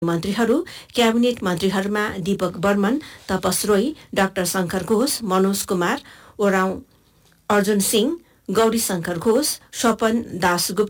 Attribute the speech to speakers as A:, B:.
A: मन्त्रीहरू cabinet मन्त्रीहरूमा Deepak Burman, तपस Roy, doctor Shankar Ghosh, Manoj Kumar, Oraon Arjun Singh, Gauri Shankar Ghosh, Swapan Dasgupta